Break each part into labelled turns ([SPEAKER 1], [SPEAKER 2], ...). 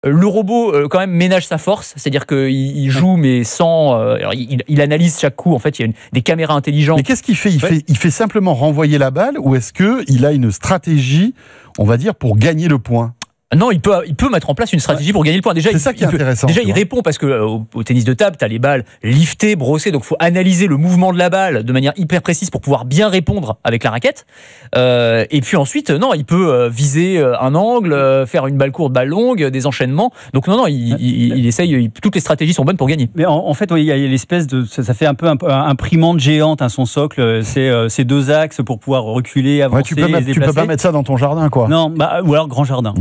[SPEAKER 1] Le robot, quand même, ménage sa force, c'est-à-dire qu'il joue, mais sans... alors, il analyse chaque coup, en fait, il y a des caméras intelligentes.
[SPEAKER 2] Mais qu'est-ce qu'il fait ? Il fait simplement renvoyer la balle, ou est-ce qu'il a une stratégie, on va dire, pour gagner le point ?
[SPEAKER 1] Non, il peut mettre en place une stratégie pour gagner le point. Déjà,
[SPEAKER 2] c'est ça qui est intéressant.
[SPEAKER 1] Déjà, il répond parce que au tennis de table, tu as les balles liftées, brossées, donc il faut analyser le mouvement de la balle de manière hyper précise pour pouvoir bien répondre avec la raquette. Et puis ensuite, non, il peut viser un angle, faire une balle courte, balle longue, des enchaînements. Donc non, il essaye, toutes les stratégies sont bonnes pour gagner.
[SPEAKER 3] Mais en fait, il y a l'espèce de... Ça fait un peu imprimante géante, son socle. C'est 2 axes pour pouvoir reculer, avancer,
[SPEAKER 2] tu peux pas mettre ça dans ton jardin, quoi.
[SPEAKER 3] Non, ou alors grand jardin.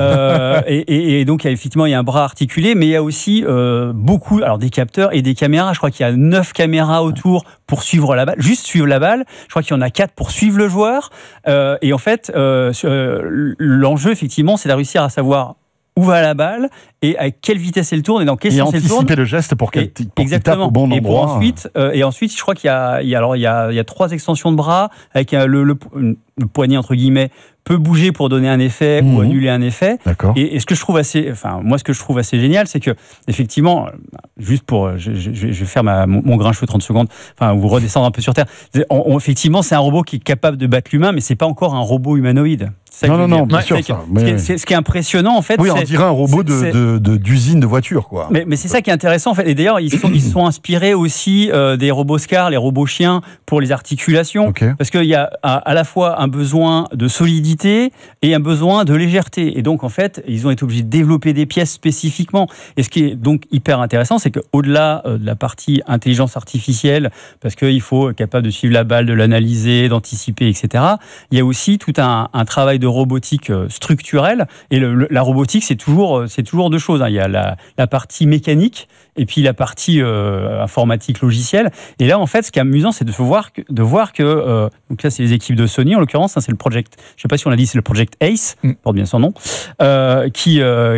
[SPEAKER 3] Et donc effectivement il y a un bras articulé, mais il y a aussi beaucoup, alors des capteurs et des caméras. Je crois qu'il y a 9 caméras autour pour suivre la balle, juste suivre la balle. Je crois qu'il y en a 4 pour suivre le joueur. Et en fait, l'enjeu effectivement, c'est de réussir à savoir où va la balle et à quelle vitesse elle tourne et dans quel sens elle tourne.
[SPEAKER 2] Anticiper le geste pour qu'il tape au bon endroit.
[SPEAKER 3] Et ensuite, je crois qu'il y a 3 extensions de bras avec le poignet entre guillemets peut bouger pour donner un effet ou annuler un effet.
[SPEAKER 2] D'accord.
[SPEAKER 3] Et ce que je trouve assez génial, c'est que effectivement, juste pour, je vais faire mon grincheux 30 secondes, vous redescendre un peu sur terre. Effectivement, c'est un robot qui est capable de battre l'humain, mais c'est pas encore un robot humanoïde.
[SPEAKER 2] Non, bien sûr.
[SPEAKER 3] Ce qui est impressionnant en fait.
[SPEAKER 2] Oui, on dirait un robot d'usine de voiture, quoi.
[SPEAKER 3] Mais c'est ça qui est intéressant en fait. Et d'ailleurs, ils sont inspirés aussi des robots Scar, les robots chiens pour les articulations, parce qu'il y a à la fois un besoin de solidité et un besoin de légèreté. Et donc en fait, ils ont été obligés de développer des pièces spécifiquement. Et ce qui est donc hyper intéressant, c'est qu'au-delà de la partie intelligence artificielle, parce qu'il faut être capable de suivre la balle, de l'analyser, d'anticiper, etc. Il y a aussi tout un travail de robotique structurelle. Et la robotique, c'est toujours 2 choses. Il y a la partie mécanique et puis la partie informatique logicielle. Et là, en fait, ce qui est amusant, c'est de voir que donc là, c'est les équipes de Sony, en l'occurrence, c'est le Project, je ne sais pas si on l'a dit, c'est le Project Ace, porte bien son nom, qui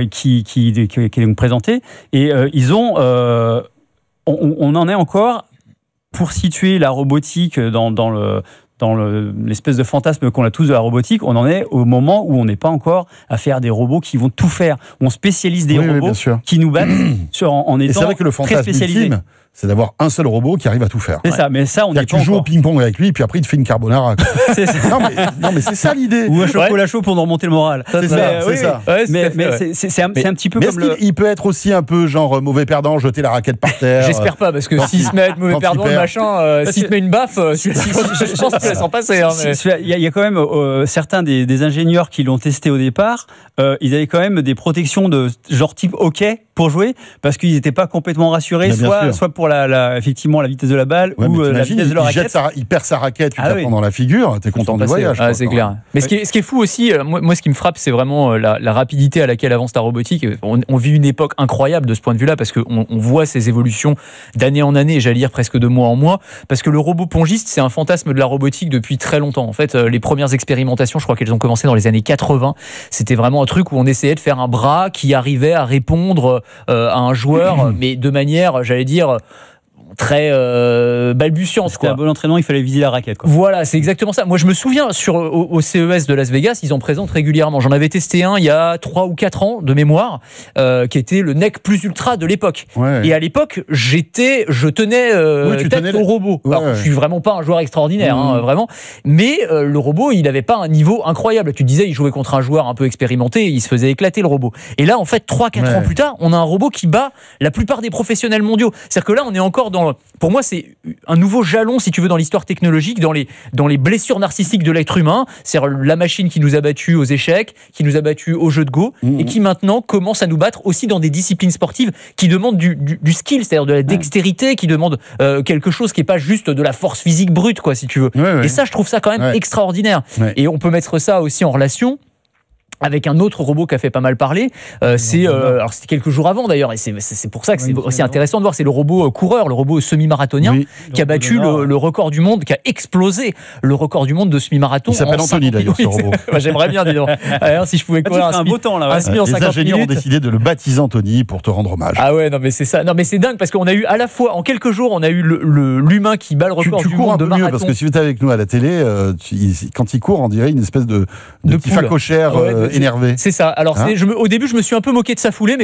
[SPEAKER 3] est donc présenté. Et on en est encore, pour situer la robotique dans l'espèce de fantasme qu'on a tous de la robotique, on en est au moment où on n'est pas encore à faire des robots qui vont tout faire. On spécialise des robots qui nous battent en étant
[SPEAKER 2] c'est vrai que le
[SPEAKER 3] très
[SPEAKER 2] fantasme
[SPEAKER 3] spécialisés.
[SPEAKER 2] Ultime, c'est d'avoir un seul robot qui arrive à tout faire.
[SPEAKER 3] C'est ça, mais ça, on n'est pas
[SPEAKER 2] tu joues au ping-pong avec lui, puis après, il te fait une carbonara.
[SPEAKER 3] C'est ça.
[SPEAKER 2] Non, mais c'est ça l'idée.
[SPEAKER 3] Ou un chocolat chaud pour nous remonter le moral.
[SPEAKER 2] C'est ça.
[SPEAKER 3] Mais c'est un petit peu comme
[SPEAKER 2] il peut être aussi un peu genre mauvais perdant, jeter la raquette par terre.
[SPEAKER 1] J'espère pas, parce que s'il se met à être mauvais perdant, le machin, s'il te met une baffe, je pense que ça s'en passer.
[SPEAKER 3] Il y a quand même certains des ingénieurs qui l'ont testé au départ, ils avaient quand même des protections de genre type hockey pour jouer, parce qu'ils n'étaient pas complètement rassurés, soit pour effectivement la vitesse de la balle ou la vitesse de la raquette.
[SPEAKER 2] Il perd sa raquette, tu tapes dans la figure, t'es content du voyage.
[SPEAKER 1] C'est clair. Mais ce qui est fou aussi, moi ce qui me frappe, c'est vraiment la rapidité à laquelle avance la robotique. On vit une époque incroyable de ce point de vue-là, parce qu'on voit ces évolutions d'année en année, j'allais dire presque de mois en mois, parce que le robot pongiste, c'est un fantasme de la robotique depuis très longtemps. En fait, les premières expérimentations, je crois qu'elles ont commencé dans les années 80. C'était vraiment un truc où on essayait de faire un bras qui arrivait à répondre à un joueur, mais de manière, j'allais dire, très balbutiante.
[SPEAKER 3] C'était un bon entraînement, il fallait viser la raquette, quoi.
[SPEAKER 1] Voilà, c'est exactement ça. Moi, je me souviens, au CES de Las Vegas, ils en présentent régulièrement. J'en avais testé un il y a 3 ou 4 ans de mémoire, qui était le NEC Plus Ultra de l'époque. Et à l'époque, je tenais tête au robot. Alors, je suis vraiment pas un joueur extraordinaire, vraiment. Mais le robot, il avait pas un niveau incroyable. Tu disais, il jouait contre un joueur un peu expérimenté, il se faisait éclater, le robot. Et là, en fait, 3-4 ans plus tard, on a un robot qui bat la plupart des professionnels mondiaux. C'est-à-dire que là, on est encore pour moi, c'est un nouveau jalon, si tu veux, dans l'histoire technologique, dans les blessures narcissiques de l'être humain. C'est la machine qui nous a battus aux échecs, qui nous a battus au jeu de Go, et qui maintenant commence à nous battre aussi dans des disciplines sportives qui demandent du skill, c'est-à-dire de la dextérité, qui demandent quelque chose qui n'est pas juste de la force physique brute, quoi, si tu veux. Et ça, je trouve ça quand même extraordinaire. Et on peut mettre ça aussi en relation avec un autre robot qui a fait pas mal parler, alors c'était quelques jours avant d'ailleurs, et c'est pour ça que c'est aussi intéressant de voir, c'est le robot coureur, le robot semi-marathonien, qui a battu le record du monde, qui a explosé le record du monde de semi-marathon.
[SPEAKER 2] Il s'appelle Anthony d'ailleurs, ce robot.
[SPEAKER 1] J'aimerais bien, dis donc. Alors, si je pouvais courir
[SPEAKER 3] un beau temps, là,
[SPEAKER 2] les ingénieurs ont décidé de le baptiser Anthony pour te rendre hommage.
[SPEAKER 1] Ah ouais, non mais c'est ça. Non mais c'est dingue, parce qu'on a eu à la fois, en quelques jours, on a eu l'humain qui bat le record du monde de marathon.
[SPEAKER 2] Mieux, parce que si tu es avec nous à la télé, quand il court, on dirait une espèce de petit facochère énervé.
[SPEAKER 1] C'est ça. Alors, au début, je me suis un peu moqué de sa foulée, mais